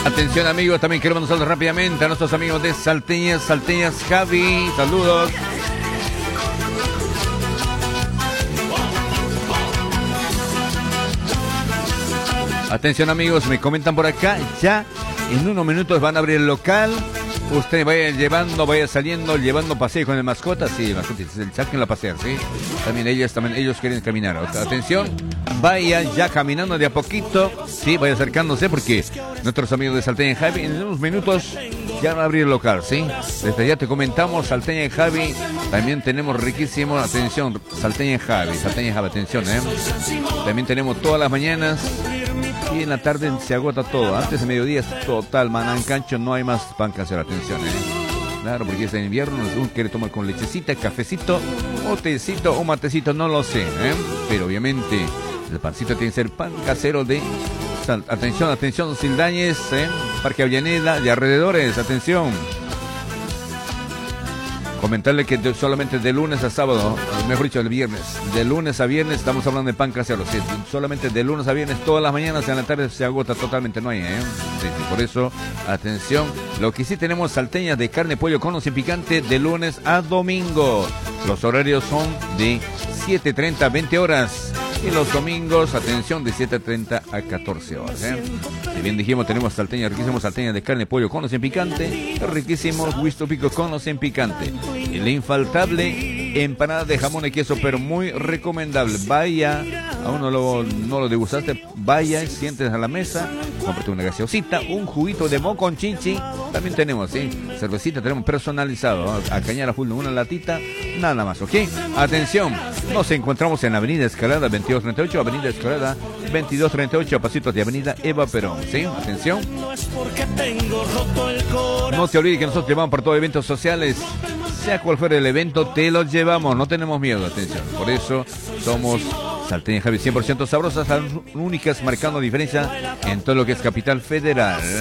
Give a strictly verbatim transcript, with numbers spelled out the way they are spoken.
Atención amigos, también queremos nosotros rápidamente a nuestros amigos de Salteñas, Salteñas Javi, saludos. Atención amigos, me comentan por acá, ya en unos minutos van a abrir el local. Usted vaya llevando, vaya saliendo, llevando paseo con el mascota, sí, mascota, sáquenlo a pasear, sí. También ellos, también ellos quieren caminar. O sea, atención, vaya ya caminando de a poquito, sí, vaya acercándose porque nuestros amigos de Salteña y Javi en unos minutos ya van a abrir el local, sí. Desde ya te comentamos, Salteña y Javi, también tenemos riquísimo, atención, Salteña y Javi, Salteña y Javi, atención, eh. También tenemos todas las mañanas. Y en la tarde se agota todo. Antes de mediodía es total manancancho, no hay más pan casero. Atención, ¿eh? Claro, porque es en invierno, uno quiere tomar con lechecita, cafecito, o tecito, o matecito, no lo sé, ¿eh? Pero obviamente el pancito tiene que ser pan casero de... Atención, atención, Sildañez, ¿eh? Parque Avellaneda, de alrededores, atención. Comentarle que de, solamente de lunes a sábado, mejor dicho, el viernes, de lunes a viernes estamos hablando de pan casero, sí, solamente de lunes a viernes, todas las mañanas, en la tarde se agota totalmente, no hay, ¿eh? Sí, sí, por eso, atención, lo que sí tenemos salteñas de carne, pollo con o sin picante de lunes a domingo, los horarios son de siete treinta a veinte horas. Y los domingos, atención, de siete treinta a catorce horas, ¿eh? Si bien dijimos, tenemos salteñas, riquísimos salteñas de carne, pollo con o sin picante, riquísimos huisto pico con o sin picante. El infaltable, empanada de jamón y queso, pero muy recomendable. Vaya, aún no lo, no lo degustaste, vaya, siéntate a la mesa, cómprate una gaseosita, un juguito de mo con chinchi, también tenemos, ¿sí? Cervecita tenemos personalizado, ¿no? A cañar a full, una latita, nada más, ¿ok? Atención, nos encontramos en Avenida Escalada veintidós treinta y ocho, Avenida Escalada veintidós treinta y ocho, a pasitos de Avenida Eva Perón, ¿sí? Atención. No se olvide que nosotros llevamos por todos eventos sociales, sea cual fuera el evento, te lo llevamos, no tenemos miedo, atención. Por eso somos Salteña Javi cien por ciento sabrosas, las únicas marcando diferencia en todo lo que es Capital Federal.